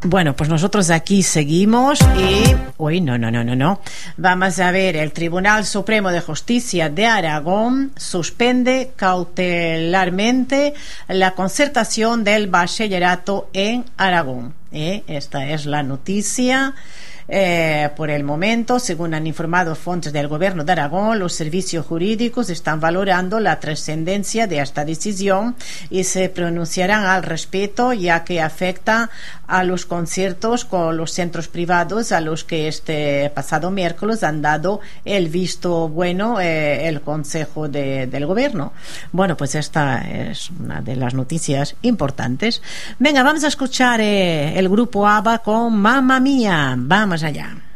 Bueno, pues nosotros aquí seguimos y... Uy, no. Vamos a ver, el Tribunal Supremo de Justicia de Aragón suspende cautelarmente la concertación del bachillerato en Aragón. Esta es la noticia. Por el momento, según han informado fuentes del Gobierno de Aragón, los servicios jurídicos están valorando la trascendencia de esta decisión y se pronunciarán al respecto, ya que afecta a los conciertos con los centros privados a los que este pasado miércoles han dado el visto bueno el Consejo del Gobierno. Bueno, pues esta es una de las noticias importantes. Venga, vamos a escuchar el grupo ABBA con Mamma Mía. Vamos allá.